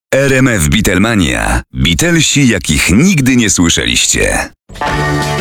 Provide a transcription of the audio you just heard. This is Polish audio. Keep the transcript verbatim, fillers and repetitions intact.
R M F Beatlemania. Beatlesi, jakich nigdy nie słyszeliście.